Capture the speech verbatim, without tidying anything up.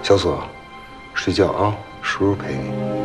小锁，睡觉啊，叔叔陪你。